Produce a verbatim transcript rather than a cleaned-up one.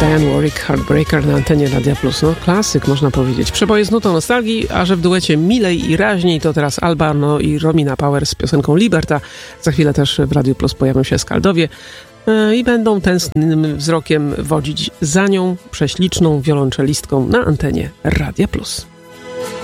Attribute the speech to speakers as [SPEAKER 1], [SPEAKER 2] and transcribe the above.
[SPEAKER 1] Dionne Warwick, Heartbreaker na antenie Radia Plus. No klasyk, można powiedzieć. Przeboje z nutą nostalgii, a że w duecie milej i raźniej, to teraz Alba no i Romina Power z piosenką Liberta. Za chwilę też w Radiu Plus pojawią się Skaldowie yy, i będą tęsknym wzrokiem wodzić za nią prześliczną wiolonczelistką na antenie Radia Plus.